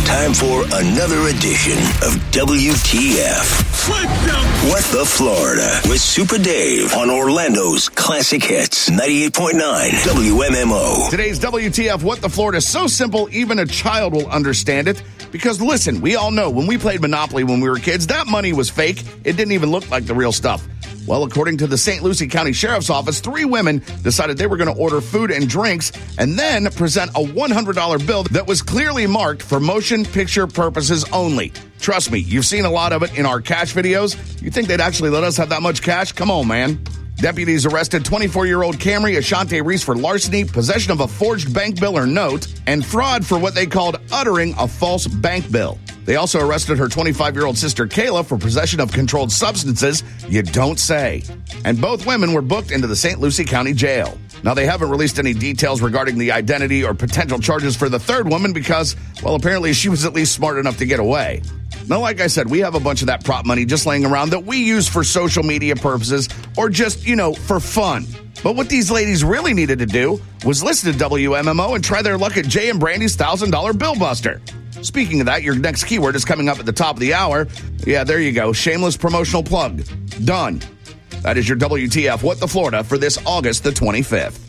Time for another edition of WTF. What the Florida with Super Dave on Orlando's Classic Hits 98.9 WMMO. Today's WTF What the Florida is so simple even a child will understand it. Because listen, we all know when we played Monopoly when we were kids, that money was fake. It didn't even look like the real stuff. Well, according to the St. Lucie County Sheriff's Office, 3 women decided they were going to order food and drinks and then present a $100 bill that was clearly marked for motion picture purposes only. Trust me, you've seen a lot of it in our cash videos. You think they'd actually let us have that much cash? Come on, man. Deputies arrested 24-year-old Camry Ashante Reese for larceny, possession of a forged bank bill or note, and fraud for what they called uttering a false bank bill. They also arrested her 25-year-old sister Kayla for possession of controlled substances, you don't say. And both women were booked into the St. Lucie County Jail. Now, they haven't released any details regarding the identity or potential charges for the third woman because, well, apparently she was at least smart enough to get away. Now, like I said, we have a bunch of that prop money just laying around that we use for social media purposes or just, for fun. But what these ladies really needed to do was listen to WMMO and try their luck at Jay and Brandy's $1,000 Bill Buster. Speaking of that, your next keyword is coming up at the top of the hour. Yeah, there you go. Shameless promotional plug. Done. That is your WTF What the Florida for this August the 25th.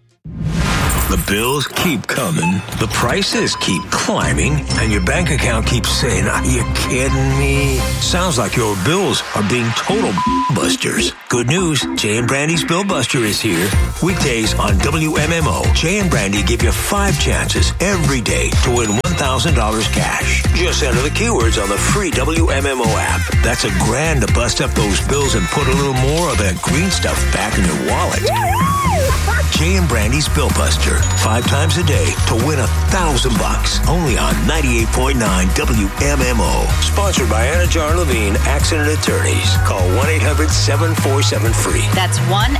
The bills keep coming, the prices keep climbing, and your bank account keeps saying, "Are you kidding me?" Sounds like your bills are being total busters. Good news, Jay and Brandy's Bill Buster is here. Weekdays on WMMO, Jay and Brandy give you 5 chances every day to win $1,000 cash. Just enter the keywords on the free WMMO app. That's $1,000 to bust up those bills and put a little more of that green stuff back in your wallet. Jay and Brandy's Bill Buster, 5 times a day to win $1,000. Only on 98.9 WMMO. Sponsored by Anna Jar Levine, Accident Attorneys. Call 1-800-747-FREE. That's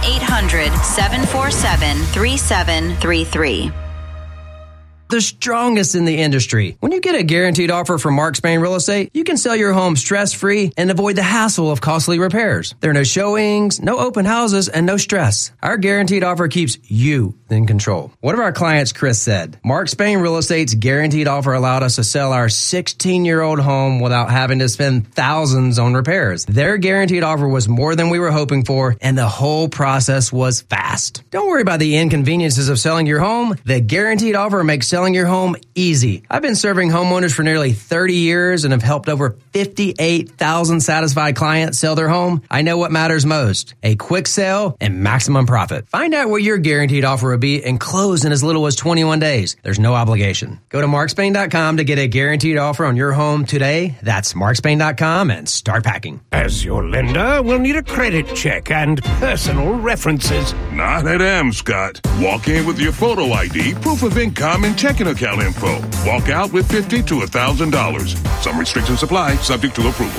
1-800-747-3733. The strongest in the industry. When you get a guaranteed offer from Mark Spain Real Estate, you can sell your home stress-free and avoid the hassle of costly repairs. There are no showings, no open houses, and no stress. Our guaranteed offer keeps you in control. One of our clients, Chris, said, Mark Spain Real Estate's guaranteed offer allowed us to sell our 16-year-old home without having to spend thousands on repairs. Their guaranteed offer was more than we were hoping for, and the whole process was fast. Don't worry about the inconveniences of selling your home. The guaranteed offer makes selling your home easy. I've been serving homeowners for nearly 30 years and have helped over 58,000 satisfied clients sell their home. I know what matters most: a quick sale and maximum profit. Find out what your guaranteed offer will be and close in as little as 21 days. There's no obligation. Go to markspain.com to get a guaranteed offer on your home today. That's markspain.com and start packing. As your lender, we'll need a credit check and personal references. Not at Scott. Walk in with your photo ID, proof of income, and checking account info. Walk out with $50 to $1,000. Some restrictions apply, subject to approval.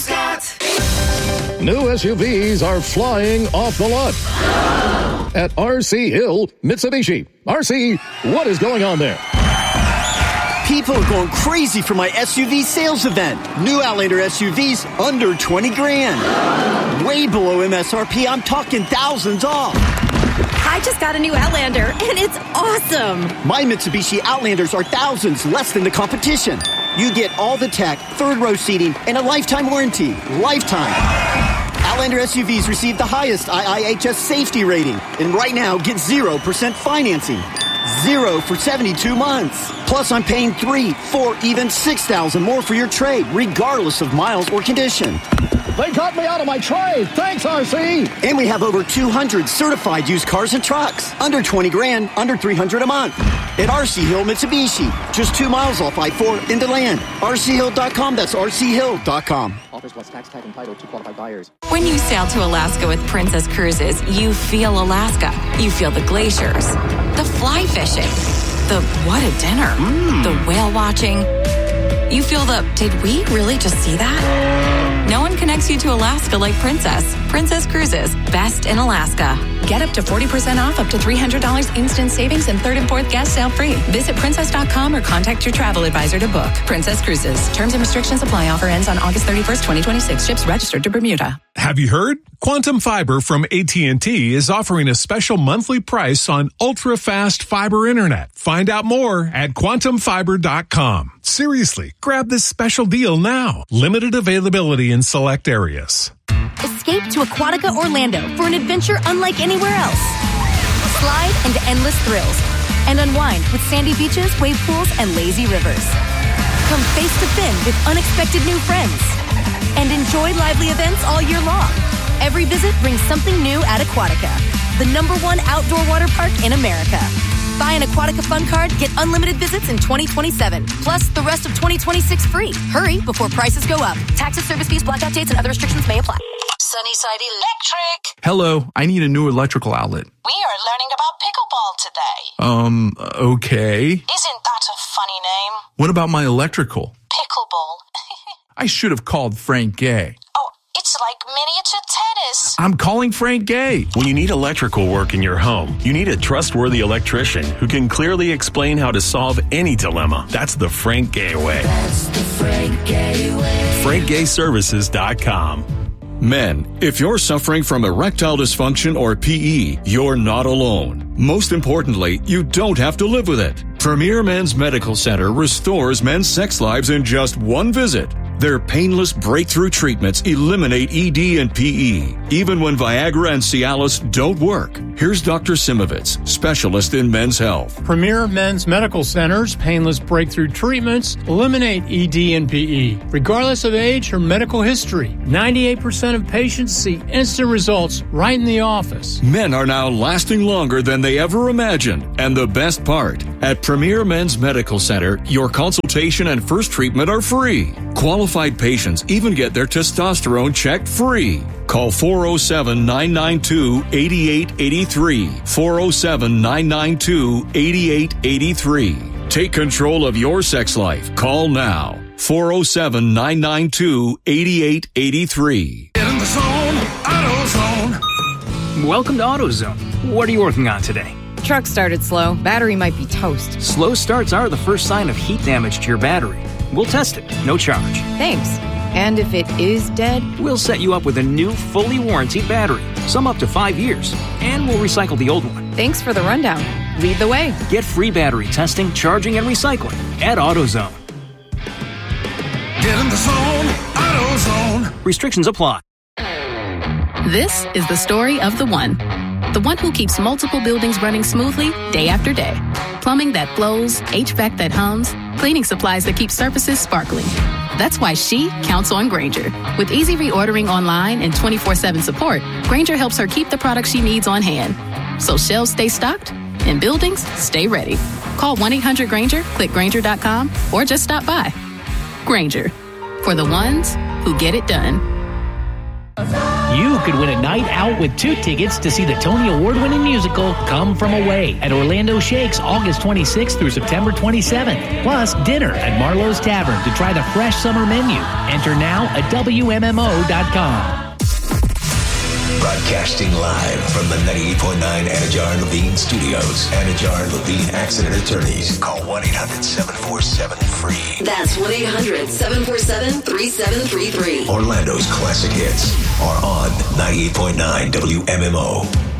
New SUVs are flying off the lot at RC Hill Mitsubishi. RC, what is going on there? People are going crazy for my SUV sales event. New Outlander SUVs under 20 grand. Way below MSRP. I'm talking thousands off. I just got a new Outlander, and it's awesome. My Mitsubishi Outlanders are thousands less than the competition. You get all the tech, 3rd row seating, and a lifetime warranty. Lifetime. Outlander SUVs receive the highest IIHS safety rating. And right now, get 0% financing. 0 for 72 months. Plus, I'm paying $3,000, $4,000, even $6,000 more for your trade, regardless of miles or condition. They got me out of my trade. Thanks, RC. And we have over 200 certified used cars and trucks. Under 20 grand, under $300 a month. At RC Hill Mitsubishi. Just 2 miles off I-4 into land. RCHill.com. That's RCHill.com. Offers plus tax tag entitled to qualified buyers. When you sail to Alaska with Princess Cruises, you feel Alaska. You feel the glaciers, the fly fishing, the what a dinner, the whale watching. You feel the, did we really just see that? No one connects you to Alaska like Princess. Princess Cruises, best in Alaska. Get up to 40% off, up to $300 instant savings, and 3rd and 4th guest sale free. Visit princess.com or contact your travel advisor to book. Princess Cruises. Terms and restrictions apply. Offer ends on August 31st, 2026. Ships registered to Bermuda. Have you heard? Quantum Fiber from AT&T is offering a special monthly price on ultra-fast fiber internet. Find out more at quantumfiber.com. Seriously, grab this special deal now. Limited availability in select areas. Escape to Aquatica Orlando for an adventure unlike anywhere else. Slide into endless thrills and unwind with sandy beaches, wave pools, and lazy rivers. Come face to fin with unexpected new friends and enjoy lively events all year long. Every visit brings something new at Aquatica, the #1 outdoor water park in America. Buy an Aquatica Fun Card, get unlimited visits in 2027, plus the rest of 2026 free. Hurry before prices go up. Taxes, service fees, blackout dates, and other restrictions may apply. Sunnyside Electric. Hello, I need a new electrical outlet. We are learning about pickleball today. Okay. Isn't that a funny name? What about my electrical? Pickleball. I should have called Frank Gay. Oh, it's like miniature tennis. I'm calling Frank Gay. When you need electrical work in your home, you need a trustworthy electrician who can clearly explain how to solve any dilemma. That's the Frank Gay way. That's the Frank Gay way. FrankGayServices.com. Men, if you're suffering from erectile dysfunction or PE, you're not alone. Most importantly, you don't have to live with it. Premier Men's Medical Center restores men's sex lives in just one visit. Their painless breakthrough treatments eliminate ED and PE, even when Viagra and Cialis don't work. Here's Dr. Simovitz, specialist in men's health. Premier Men's Medical Center's painless breakthrough treatments eliminate ED and PE, regardless of age or medical history. 98% of patients see instant results right in the office. Men are now lasting longer than they ever imagined. And the best part, at Premier Men's Medical Center, your consultation and first treatment are free. Qualified patients even get their testosterone checked free. Call 407-992-8883. 407-992-8883. Take control of your sex life. Call now. 407-992-8883. Get in the zone, AutoZone. Welcome to AutoZone. What are you working on today? Truck started slow. Battery might be toast. Slow starts are the first sign of heat damage to your battery. We'll test it, no charge. Thanks. And if it is dead? We'll set you up with a new, fully warranted battery, some up to 5 years, and we'll recycle the old one. Thanks for the rundown. Lead the way. Get free battery testing, charging, and recycling at AutoZone. Get in the zone, AutoZone. Restrictions apply. This is the story of the one who keeps multiple buildings running smoothly day after day. Plumbing that flows, HVAC that hums, cleaning supplies that keep surfaces sparkling. That's why she counts on Grainger. With easy reordering online and 24/7 support, Grainger helps her keep the products she needs on hand. So shelves stay stocked and buildings stay ready. Call 1-800-GRAINGER, click Grainger.com, or just stop by. Grainger, for the ones who get it done. You could win a night out with 2 tickets to see the Tony Award-winning musical Come From Away at Orlando Shakes August 26th through September 27th. Plus, dinner at Marlowe's Tavern to try the fresh summer menu. Enter now at WMMO.com. Broadcasting live from the 98.9 Anajar and Levine Studios. Anajar and Levine Accident Attorneys. Call 1-800-747-FREE. That's 1-800-747-3733. Orlando's classic hits are on 98.9 WMMO.